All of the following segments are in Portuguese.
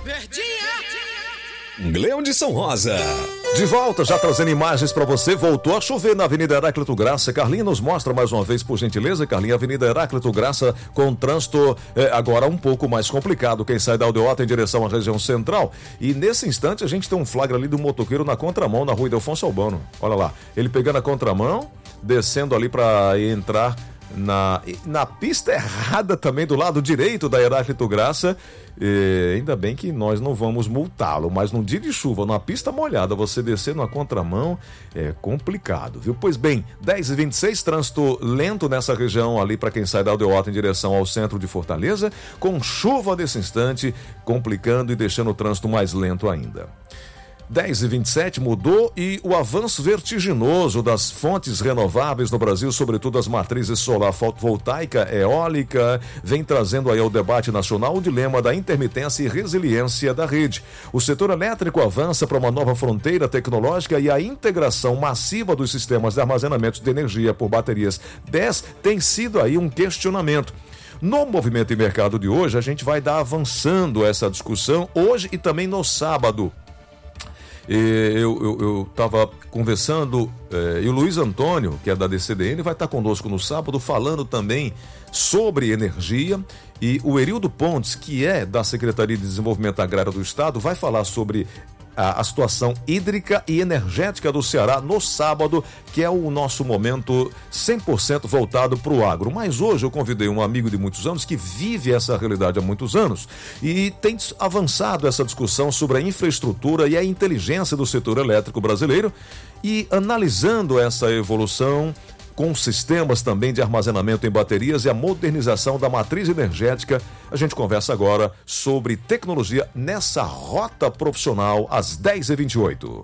Leão de São Rosa. De volta, já trazendo imagens para você. Voltou a chover na Avenida Heráclito Graça. Carlinha nos mostra mais uma vez, por gentileza. Carlinha, Avenida Heráclito Graça com trânsito agora um pouco mais complicado. Quem sai da Aldeota em direção à região central. E nesse instante a gente tem um flagra ali do motoqueiro na contramão, na rua Ildefonso Albano. Olha lá, ele pegando a contramão, descendo ali para entrar na pista errada também, do lado direito da Heráclito Graça. Ainda bem que nós não vamos multá-lo, mas num dia de chuva, numa pista molhada, você descer na contramão é complicado, viu? Pois bem, 10h26, trânsito lento nessa região ali para quem sai da Aldeota em direção ao centro de Fortaleza, com chuva nesse instante, complicando e deixando o trânsito mais lento ainda. 10h27 mudou e o avanço vertiginoso das fontes renováveis no Brasil, sobretudo as matrizes solar fotovoltaica, eólica, vem trazendo aí ao debate nacional o dilema da intermitência e resiliência da rede. O setor elétrico avança para uma nova fronteira tecnológica e a integração massiva dos sistemas de armazenamento de energia por baterias 10 tem sido aí um questionamento. No Movimento e Mercado de hoje, a gente vai dar avançando essa discussão hoje e também no sábado. Eu estava conversando e o Luiz Antônio, que é da DCDN, vai estar conosco no sábado falando também sobre energia, e o Erildo Pontes, que é da Secretaria de Desenvolvimento Agrário do Estado, vai falar sobre a situação hídrica e energética do Ceará no sábado, que é o nosso momento 100% voltado para o agro. Mas hoje eu convidei um amigo de muitos anos que vive essa realidade há muitos anos e tem avançado essa discussão sobre a infraestrutura e a inteligência do setor elétrico brasileiro, e analisando essa evolução com sistemas também de armazenamento em baterias e a modernização da matriz energética. A gente conversa agora sobre tecnologia nessa rota profissional às 10h28.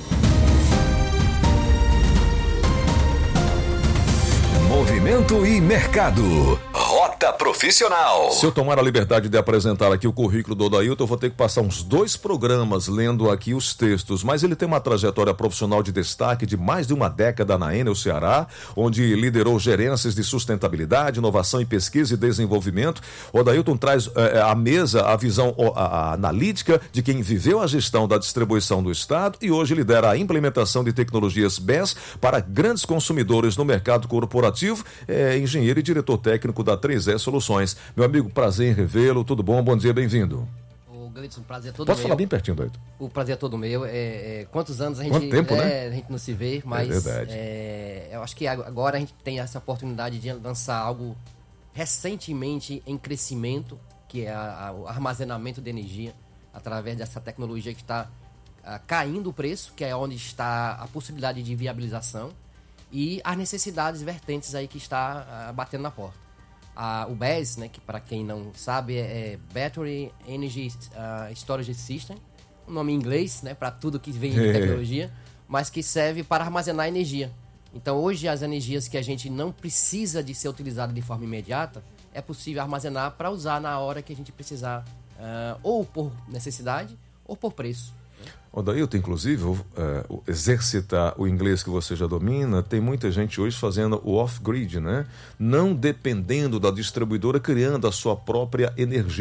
Movimento e Mercado. Rota Profissional. Se eu tomar a liberdade de apresentar aqui o currículo do Odailton, eu vou ter que passar uns 2 programas lendo aqui os textos, mas ele tem uma trajetória profissional de destaque de mais de uma década na Enel Ceará, onde liderou gerências de sustentabilidade, inovação e pesquisa e desenvolvimento. O Odailton traz à mesa a visão analítica de quem viveu a gestão da distribuição do Estado e hoje lidera a implementação de tecnologias BES para grandes consumidores no mercado corporativo. É engenheiro e diretor técnico da 3E Soluções. Meu amigo, prazer em revê-lo, tudo bom? Bom dia, bem-vindo. Ô, Gleidson, prazer é todo Pode meu. falar bem pertinho, Doido. O prazer é todo meu. Quantos anos a gente... Quanto tempo, né? A gente não se vê, mas... É verdade. Eu acho que agora a gente tem essa oportunidade de lançar algo recentemente em crescimento, que é o armazenamento de energia, através dessa tecnologia que está caindo o preço, que é onde está a possibilidade de viabilização, e as necessidades vertentes aí que está batendo na porta. O BES, né, que para quem não sabe é Battery Energy Storage System, um nome em inglês, né, para tudo que vem de tecnologia, mas que serve para armazenar energia. Então hoje as energias que a gente não precisa de ser utilizada de forma imediata, é possível armazenar para usar na hora que a gente precisar, ou por necessidade ou por preço. Odailton, inclusive, exercitar o inglês que você já domina, tem muita gente hoje fazendo o off-grid, né? Não dependendo da distribuidora, criando a sua própria energia.